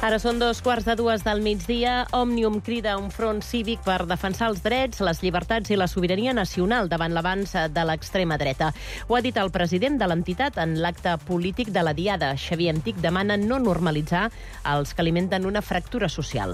Ara són 2:15 del migdia. Òmnium crida un front cívic per defensar els drets, les llibertats i la sobirania nacional davant l'avanç de l'extrema dreta. Ho ha dit el president de l'entitat en l'acte polític de la Diada. Xavier Antich demana no normalitzar els que alimenten una fractura social.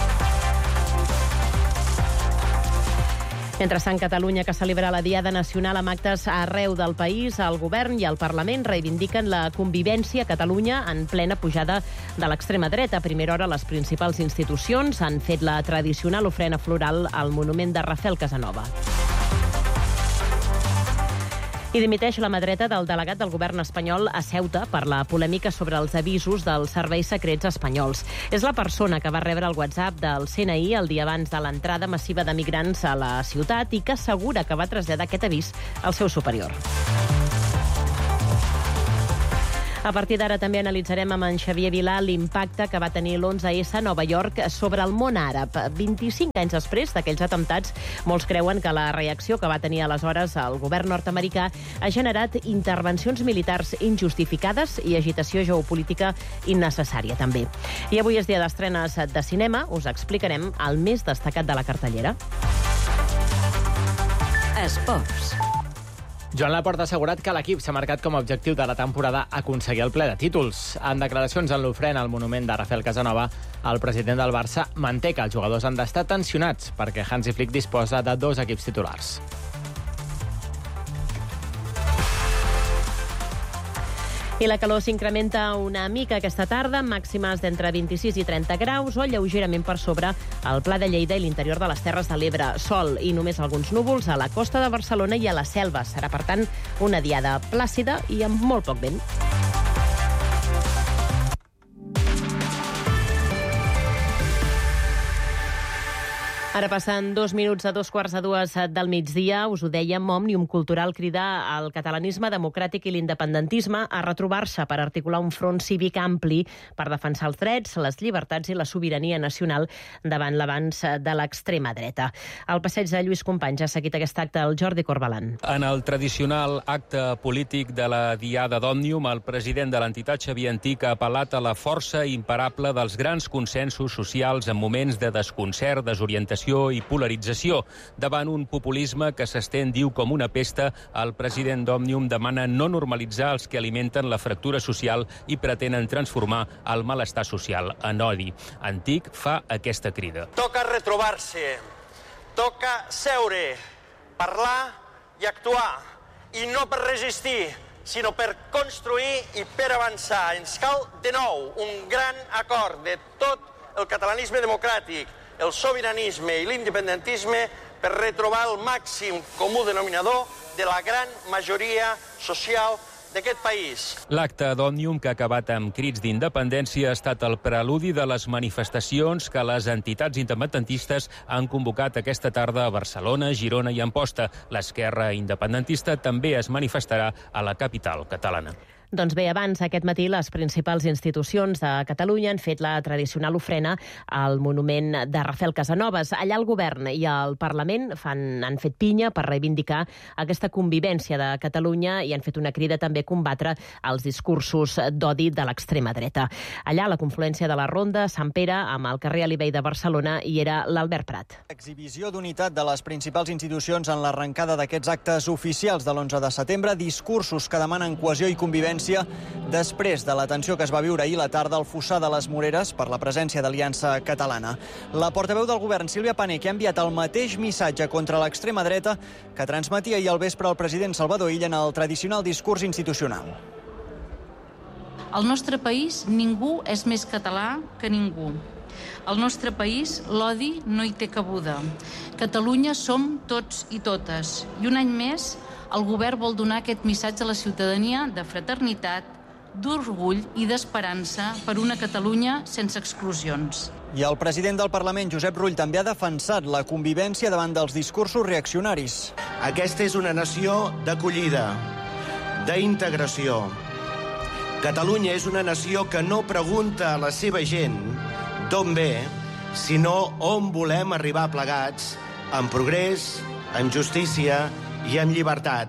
Mentrestant, Catalunya, que celebra la Diada Nacional amb actes arreu del país, el govern i el Parlament reivindiquen la convivència a Catalunya en plena pujada de l'extrema dreta. A primera hora, les principals institucions han fet la tradicional ofrena floral al monument de Rafael Casanova. I dimiteix la mà dreta del delegat del govern espanyol a Ceuta per la polèmica sobre els avisos dels serveis secrets espanyols. És la persona que va rebre el WhatsApp del CNI el dia abans de l'entrada massiva de migrants a la ciutat i que assegura que va traslladar aquest avís al seu superior. A partir d'ara també analitzarem amb en Xavier Vilà l'impacte que va tenir l'11S a Nova York sobre el món àrab. 25 anys després d'aquells atemptats, molts creuen que la reacció que va tenir aleshores el govern nord-americà ha generat intervencions militars injustificades i agitació geopolítica innecessària, també. I avui és dia d'estrenes de cinema. Us explicarem el més destacat de la cartellera. Esports. Joan Laporta ha assegurat que l'equip s'ha marcat com a objectiu de la temporada aconseguir el ple de títols. En declaracions en l'ofrena al monument de Rafael Casanova, el president del Barça manté que els jugadors han d'estar tensionats perquè Hansi Flick disposa de 2 equips titulars. I la calor s'incrementa una mica aquesta tarda, màximes d'entre 26 i 30 graus o lleugerament per sobre al Pla de Lleida i l'interior de les Terres de l'Ebre. Sol i només alguns núvols a la costa de Barcelona i a la Selva. Serà, per tant, una diada plàcida i amb molt poc vent. Ara passen 2 minuts a 2:15 del migdia. Us ho dèiem, Òmnium Cultural crida al catalanisme democràtic i l'independentisme a retrobar-se per articular un front cívic ampli per defensar els drets, les llibertats i la sobirania nacional davant l'avanç de l'extrema dreta. Al passeig de Lluís Companys ha seguit aquest acte el Jordi Corbalan. En el tradicional acte polític de la Diada d'Òmnium, el president de l'entitat, Xavier Antich, ha apel·lat a la força imparable dels grans consensos socials en moments de desconcert, desorientació i polarització. Davant un populisme que s'estén, diu, com una pesta, el president d'Òmnium demana no normalitzar els que alimenten la fractura social i pretenen transformar el malestar social en odi. Antich fa aquesta crida. Toca retrobar-se, toca seure, parlar i actuar, i no per resistir, sinó per construir i per avançar. Ens cal, de nou, un gran acord de tot el catalanisme democràtic, el sobiranisme i l'independentisme per retrobar el màxim comú denominador de la gran majoria social d'aquest país. L'acte d'Òmnium, que ha acabat amb crits d'independència, ha estat el preludi de les manifestacions que les entitats independentistes han convocat aquesta tarda a Barcelona, Girona i Amposta. L'esquerra independentista també es manifestarà a la capital catalana. Doncs bé, abans, aquest matí, les principals institucions de Catalunya han fet la tradicional ofrena al monument de Rafael Casanovas. Allà el govern i el Parlament han fet pinya per reivindicar aquesta convivència de Catalunya i han fet una crida també a combatre els discursos d'odi de l'extrema dreta. Allà, a la confluència de la Ronda, Sant Pere, amb el carrer Alibey de Barcelona, hi era l'Albert Prat. Exhibició d'unitat de les principals institucions en l'arrencada d'aquests actes oficials de l'11 de setembre, discursos que demanen cohesió i convivència després de la tensió que es va viure ahir la tarda al Fossar de les Moreres per la presència d'Aliança Catalana. La portaveu del govern, Sílvia Pané, que ha enviat el mateix missatge contra l'extrema dreta que transmetia ahir al vespre el president Salvador Illa en el tradicional discurs institucional. Al nostre país ningú és més català que ningú. Al nostre país l'odi no hi té cabuda. Catalunya som tots i totes. I un any més el govern vol donar aquest missatge a la ciutadania de fraternitat, d'orgull i d'esperança per una Catalunya sense exclusions. I el president del Parlament, Josep Rull, també ha defensat la convivència davant dels discursos reaccionaris. Aquesta és una nació d'acollida, d'integració. Catalunya és una nació que no pregunta a la seva gent d'on ve, sinó on volem arribar plegats, amb progrés, amb justícia i amb llibertat.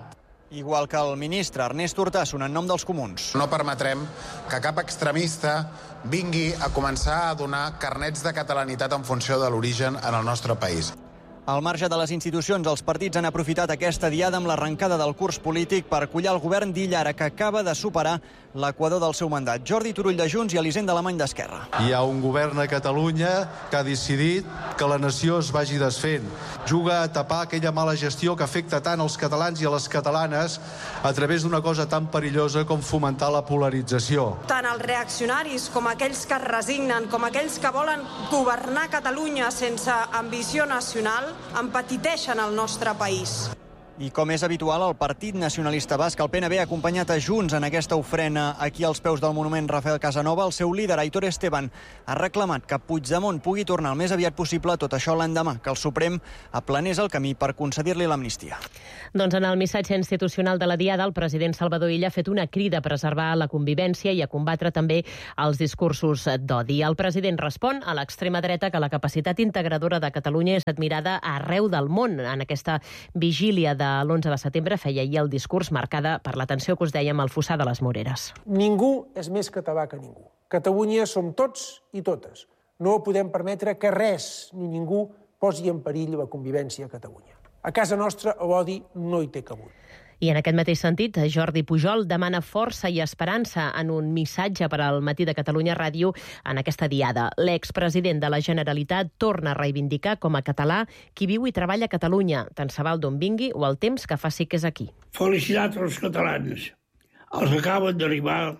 Igual que el ministre Ernest Urtasun en nom dels comuns. No permetrem que cap extremista vingui a començar a donar carnets de catalanitat en funció de l'origen en el nostre país. Al marge de les institucions, els partits han aprofitat aquesta diada amb l'arrencada del curs polític per collar el govern d'Illa Ara, que acaba de superar l'equador del seu mandat. Jordi Turull de Junts i Elisenda Alemany d'Esquerra. Hi ha un govern a Catalunya que ha decidit que la nació es vagi desfent. Juga a tapar aquella mala gestió que afecta tant als catalans i a les catalanes a través d'una cosa tan perillosa com fomentar la polarització. Tant els reaccionaris com aquells que es resignen, com aquells que volen governar Catalunya sense ambició nacional, empetiteixen el nostre país. I com és habitual, el Partit Nacionalista Basc, el PNB, ha acompanyat a Junts en aquesta ofrena aquí als peus del monument Rafael Casanova. El seu líder, Aitor Esteban, ha reclamat que Puigdemont pugui tornar el més aviat possible, tot això l'endemà que el Suprem aplanés el camí per concedir-li l'amnistia. Doncs en el missatge institucional de la Diada, el president Salvador Illa ha fet una crida a preservar la convivència i a combatre també els discursos d'odi. El president respon a l'extrema dreta que la capacitat integradora de Catalunya és admirada arreu del món. En aquesta vigília de l'11 de setembre feia ahir el discurs marcada per la tensió que us dèiem al Fossar de les Moreres. Ningú és més català que ningú. Catalunya som tots i totes. No podem permetre que res ni ningú posi en perill la convivència a Catalunya. A casa nostra l'odi no hi té cabut. I en aquest mateix sentit, Jordi Pujol demana força i esperança en un missatge per al Matí de Catalunya Ràdio en aquesta diada. L'expresident de la Generalitat torna a reivindicar com a català qui viu i treballa a Catalunya, tant se val d'on vingui o el temps que faci que és aquí. Felicitats als catalans, els que acaben d'arribar,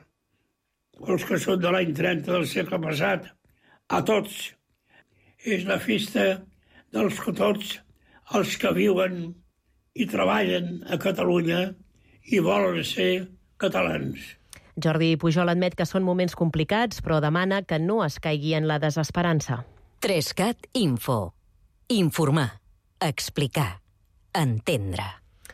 els que són de l'any 30 del segle passat, a tots. És la festa dels que tots els que viuen i treballen a Catalunya i volen ser catalans. Jordi Pujol admet que són moments complicats, però demana que no es caigui en la desesperança. 3CAT Info. Informar, explicar, entendre.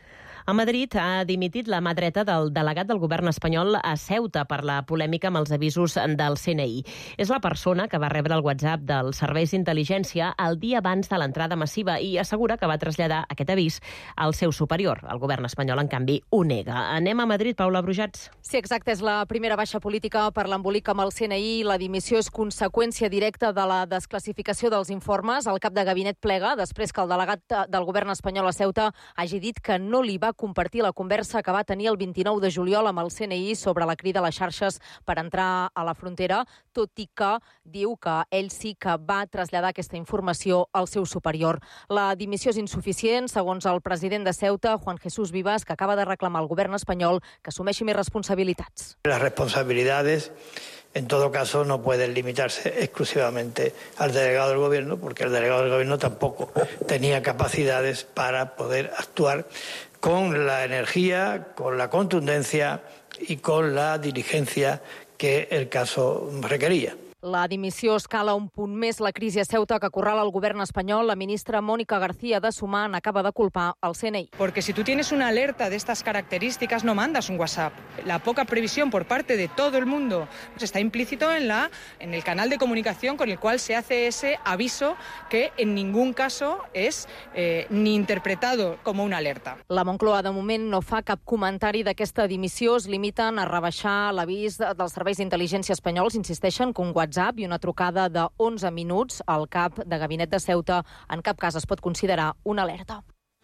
A Madrid ha dimitit la mà dreta del delegat del govern espanyol a Ceuta per la polèmica amb els avisos del CNI. És la persona que va rebre el WhatsApp dels serveis d'intel·ligència el dia abans de l'entrada massiva i assegura que va traslladar aquest avís al seu superior. El govern espanyol, en canvi, ho nega. Anem a Madrid, Paula Brujats. Sí, exacte. És la primera baixa política per l'embolic amb el CNI. La dimissió és conseqüència directa de la desclassificació dels informes. El cap de gabinet plega després que el delegat del govern espanyol a Ceuta hagi dit que no li va compartir la conversa que va tenir el 29 de juliol amb el CNI sobre la crida a les xarxes per entrar a la frontera, tot i que diu que ell sí que va traslladar aquesta informació al seu superior. La dimissió és insuficient, segons el president de Ceuta, Juan Jesús Vivas, que acaba de reclamar al govern espanyol que assumeixi més responsabilitats. Las responsabilidades, en todo caso, no pueden limitarse exclusivamente al delegado del gobierno, porque el delegado del gobierno tampoco tenía capacidades para poder actuar con la energía, con la contundencia y con la diligencia que el caso requería. La dimissió escala un punt més la crisi a Ceuta que acorrala el govern espanyol. La ministra Mónica García de Sumar acaba de culpar al CNI. Porque si tú tienes una alerta de estas características, no mandas un WhatsApp. La poca previsión por parte de todo el mundo pues está implícito en el canal de comunicación con el cual se hace ese aviso que en ningún caso es ni interpretado como una alerta. La Moncloa, de moment, no fa cap comentari d'aquesta dimissió. Es limiten a rebaixar l'avís dels serveis d'intel·ligència espanyols. Insisteixen que un WhatsApp i una trucada de 11 minuts al cap de gabinet de Ceuta en cap cas es pot considerar una alerta.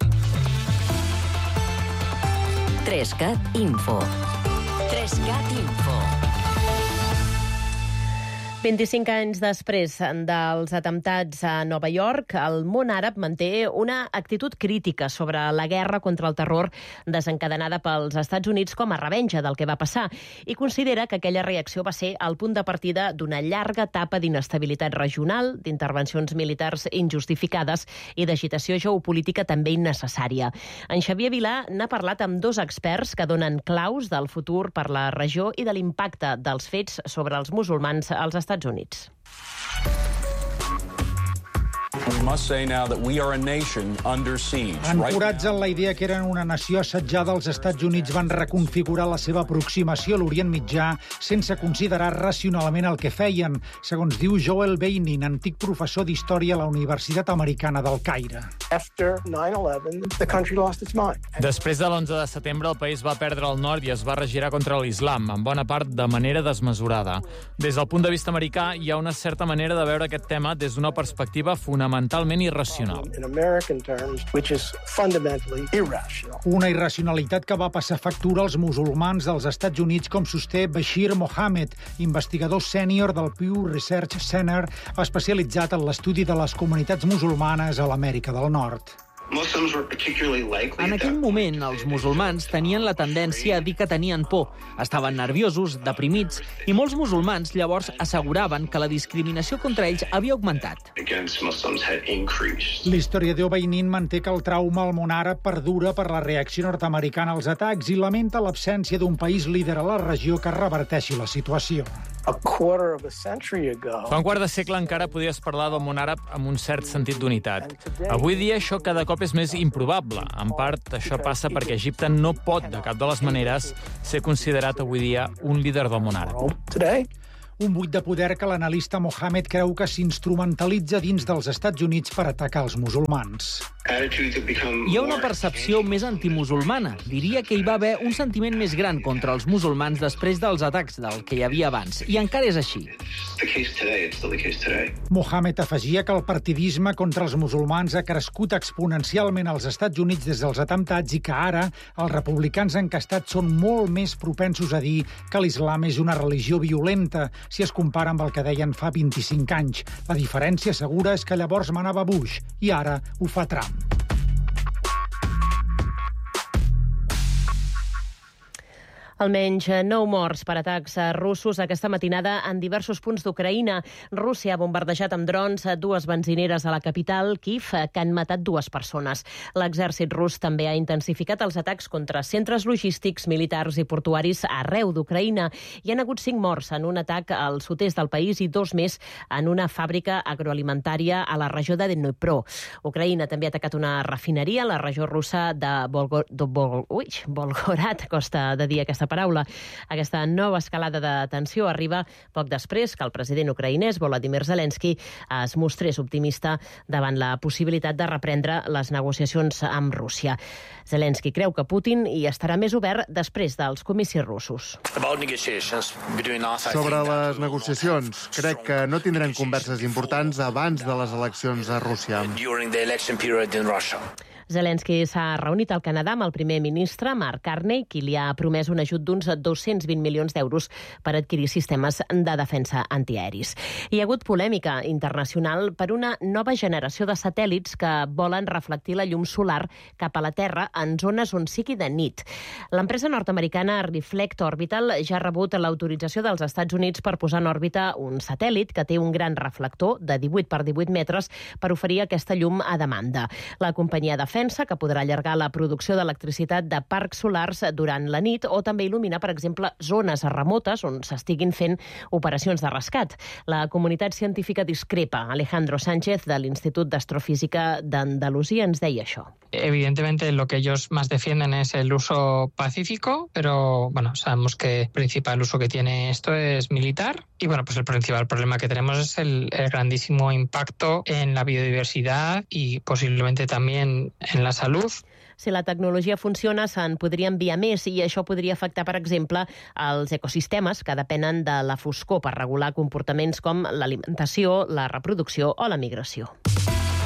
3CAT Info. 3CAT Info. 25 anys després dels atemptats a Nova York, el món àrab manté una actitud crítica sobre la guerra contra el terror desencadenada pels Estats Units com a revenja del que va passar i considera que aquella reacció va ser el punt de partida d'una llarga etapa d'inestabilitat regional, d'intervencions militars injustificades i d'agitació geopolítica també innecessària. En Xavier Vilà n'ha parlat amb dos experts que donen claus del futur per la regió i de l'impacte dels fets sobre els musulmans als Estats Units. Ancorats en la idea que eren una nació assetjada, els Estats Units van reconfigurar la seva aproximació a l'Orient Mitjà sense considerar racionalment el que feien, segons diu Joel Beinin, antic professor d'història a la Universitat Americana del Caire. Després de l'11 de setembre, el país va perdre el nord i es va regirar contra l'islam, en bona part de manera desmesurada. Des del punt de vista americà, hi ha una certa manera de veure aquest tema des d'una perspectiva fonamentalment irracional. Una irracionalitat que va passar factura als musulmans dels Estats Units, com sosté Bashir Mohammed, investigador sènior del Pew Research Center, especialitzat en l'estudi de les comunitats musulmanes a l'Amèrica del Nord. En aquell moment, els musulmans tenien la tendència a dir que tenien por. Estaven nerviosos, deprimits, i molts musulmans llavors asseguraven que la discriminació contra ells havia augmentat. L'historiador Beinin manté que el trauma al món àrab perdura per la reacció nord-americana als atacs i lamenta l'absència d'un país líder a la regió que reverteixi la situació. Fa un quart de segle encara podies parlar del món àrab amb un cert sentit d'unitat. Avui dia això cada cop és més improbable. En part, això passa perquè Egipte no pot, de cap de les maneres, ser considerat avui dia un líder del món àrab. Un buit de poder que l'analista Mohammed creu que s'instrumentalitza dins dels Estats Units per atacar els musulmans. Hi ha una percepció més antimusulmana. Diria que hi va haver un sentiment més gran contra els musulmans després dels atacs del que hi havia abans. I encara és així. Mohammed afegia que el partidisme contra els musulmans ha crescut exponencialment als Estats Units des dels atemptats i que ara els republicans encastats són molt més propensos a dir que l'islam és una religió violenta si es compara amb el que deien fa 25 anys. La diferència, segura, és que llavors manava Bush i ara ho fa Trump. Almenys 9 morts per atacs russos aquesta matinada en diversos punts d'Ucraïna. Rússia ha bombardejat amb drons 2 benzineres a la capital, Kyiv, que han matat 2 persones. L'exèrcit rus també ha intensificat els atacs contra centres logístics, militars i portuaris arreu d'Ucraïna. Hi han hagut 5 morts en un atac al sud-est del país i 2 més en una fàbrica agroalimentària a la regió de Dnipro. Ucraïna també ha atacat una refineria a la regió russa de Volgograd, costa de dir aquesta paraula. Aquesta nova escalada de tensió arriba poc després que el president ucraïnès Volodymyr Zelensky es mostrés optimista davant la possibilitat de reprendre les negociacions amb Rússia. Zelensky creu que Putin hi estarà més obert després dels comicis russos. Sobre les negociacions, crec que no tindrem converses importants abans de les eleccions a Rússia. Zelensky s'ha reunit al Canadà amb el primer ministre, Mark Carney, qui li ha promès un ajut d'uns 220 milions d'euros per adquirir sistemes de defensa antiaeris. Hi ha hagut polèmica internacional per una nova generació de satèl·lits que volen reflectir la llum solar cap a la Terra en zones on sigui de nit. L'empresa nord-americana Reflect Orbital ja ha rebut l'autorització dels Estats Units per posar en òrbita un satèl·lit que té un gran reflector de 18 per 18 metres per oferir aquesta llum a demanda. La companyia defensa que podrà allargar la producció d'electricitat de parcs solars durant la nit o també il·luminar, per exemple, zones remotes on s'estiguin fent operacions de rescat. La comunitat científica discrepa. Alejandro Sánchez, de l'Institut d'Astrofísica d'Andalusia, ens deia això. Evidentemente lo que ellos más defienden es el uso pacífico, pero bueno, sabemos que el principal uso que tiene esto es militar y bueno, pues el principal problema que tenemos es el grandísimo impacto en la biodiversidad y posiblemente también en la salud. Si la tecnologia funciona, se'n podria enviar més i això podria afectar, per exemple, els ecosistemes que depenen de la foscor per regular comportaments com l'alimentació, la reproducció o la migració.